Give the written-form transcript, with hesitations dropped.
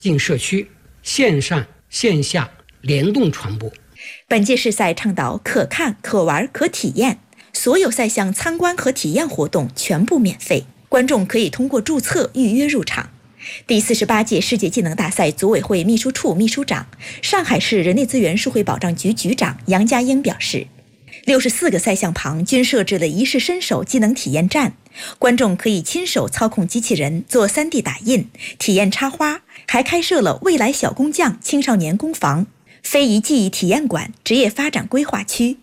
进社区，线上线下联动传播。 本届世赛倡导可看、可玩、可体验，所有赛项参观和体验活动全部免费，观众可以通过注册预约入场。第48届世界技能大赛组委会秘书处秘书长、上海市人力资源社会保障局局长杨家英表示，64个赛项旁均设置了一试身手技能体验站，观众可以亲手操控机器人做 3D 打印，体验插花，还开设了未来小工匠青少年工房、非遗技艺体验馆、职业发展规划区。